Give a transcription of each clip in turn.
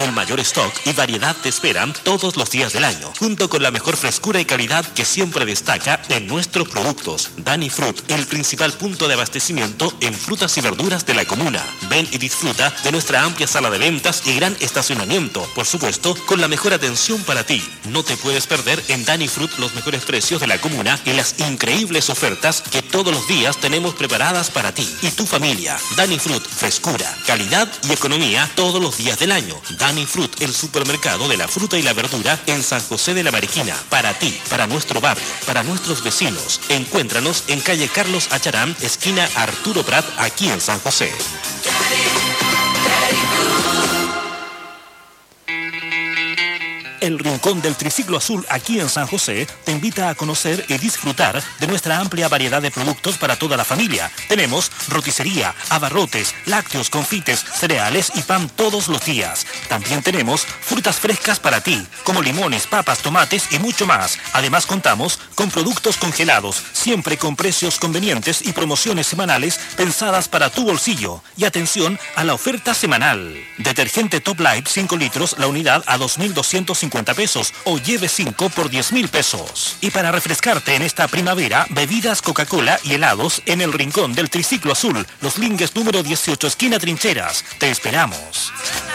El mayor stock y variedad te esperan todos los días del año, junto con la mejor frescura y calidad que siempre destaca en nuestros productos. Dani Fruit, el principal punto de abastecimiento en frutas y verduras de la comuna. Ven y disfruta de nuestra amplia sala de ventas y gran estacionamiento, por supuesto, con la mejor atención para ti. No te puedes perder en Dani Fruit los mejores precios de la comuna y las increíbles ofertas que todos los días tenemos preparadas para ti y tu familia. Dani Fruit, frescura, calidad y economía todos los días del año. Dani Fruit, el supermercado de la fruta y la verdura en San José de la Mariquina. Para ti, para nuestro barrio, para nuestros vecinos. Encuéntranos en calle Carlos Acharán, esquina Arturo Prat, aquí en San José. El Rincón del Triciclo Azul aquí en San José te invita a conocer y disfrutar de nuestra amplia variedad de productos para toda la familia. Tenemos roticería, abarrotes, lácteos, confites, cereales y pan todos los días. También tenemos frutas frescas para ti, como limones, papas, tomates y mucho más. Además contamos con productos congelados, siempre con precios convenientes y promociones semanales pensadas para tu bolsillo. Y atención a la oferta semanal. Detergente Top Life 5 litros la unidad a 2.250 pesos o lleve 5 por 10.000 pesos. Y para refrescarte en esta primavera, bebidas Coca-Cola y helados en el Rincón del Triciclo Azul, Los Lingues número 18, esquina Trincheras. Te esperamos.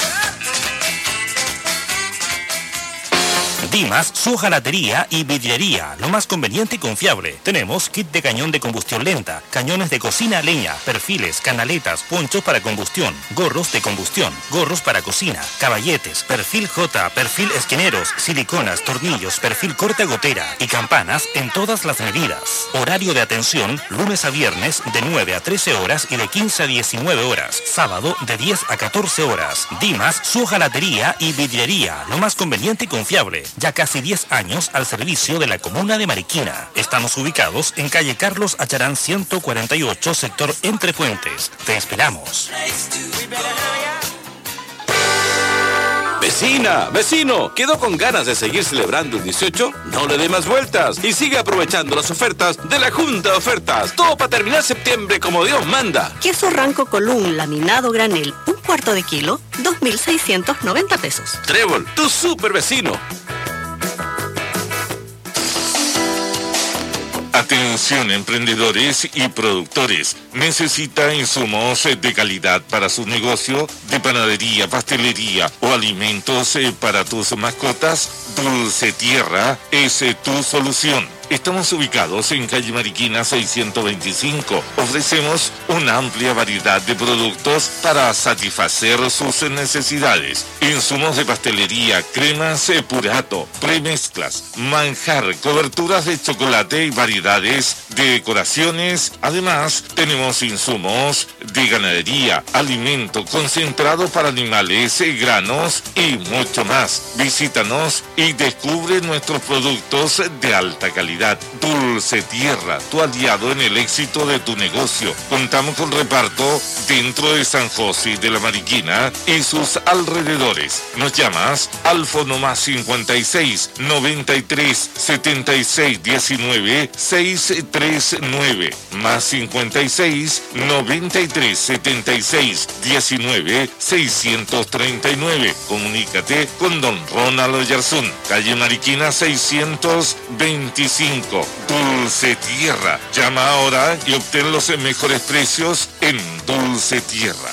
Dimas, su hojalatería y vidriería, lo más conveniente y confiable. Tenemos kit de cañón de combustión lenta, cañones de cocina a leña, perfiles, canaletas, ponchos para combustión, gorros de combustión, gorros para cocina, caballetes, perfil J, perfil esquineros, siliconas, tornillos, perfil corta gotera y campanas en todas las medidas. Horario de atención, lunes a viernes de 9 a 13 horas y de 15 a 19 horas. Sábado de 10 a 14 horas. Dimas, su hojalatería y vidriería, lo más conveniente y confiable. Ya casi 10 años al servicio de la comuna de Mariquina. Estamos ubicados en calle Carlos Acharán 148, sector Entre Puentes. Te esperamos. Vecina, vecino, ¿quedó con ganas de seguir celebrando el 18? No le dé más vueltas y sigue aprovechando las ofertas de la Junta de Ofertas. Todo para terminar septiembre como Dios manda. Queso Ranco Colún laminado granel, un cuarto de kilo, 2.690 pesos. Trébol, tu super vecino. Atención emprendedores y productores. ¿Necesita insumos de calidad para su negocio de panadería, pastelería o alimentos para tus mascotas? Dulce Tierra es tu solución. Estamos ubicados en calle Mariquina 625. Ofrecemos una amplia variedad de productos para satisfacer sus necesidades. Insumos de pastelería, cremas purato, premezclas, manjar, coberturas de chocolate y variedades de decoraciones. Además, tenemos insumos de ganadería, alimento concentrado para animales, granos y mucho más. Visítanos y descubre nuestros productos de alta calidad. Dulce Tierra, tu aliado en el éxito de tu negocio. Contamos con reparto dentro de San José de la Mariquina y sus alrededores. Nos llamas al fono más 56 93 76 19 639 más 56 93 76 19 639. Comunícate con don Ronald Oyarzún, calle Mariquina 625. Dulce Tierra. Llama ahora y obtén los mejores precios en Dulce Tierra.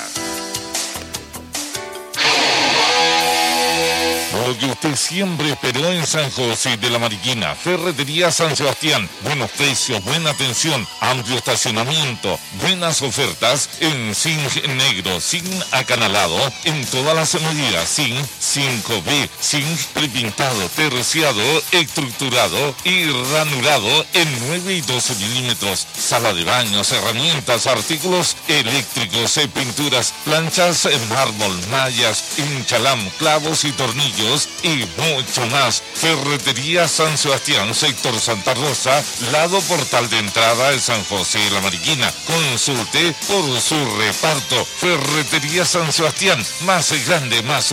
Lo que usted siempre esperó en San José de la Mariquina. Ferretería San Sebastián. Buenos precios, buena atención, amplio estacionamiento, buenas ofertas en zinc negro, zinc acanalado en todas las medidas, zinc 5B, zinc prepintado, terciado, estructurado y ranurado en 9 y 12 milímetros. Sala de baños, herramientas, artículos eléctricos, pinturas, planchas, mármol, mallas, hinchalam, clavos y tornillos y mucho más. Ferretería San Sebastián, sector Santa Rosa, lado portal de entrada de San José de la Mariquina. Consulte por su reparto. Ferretería San Sebastián, más grande, más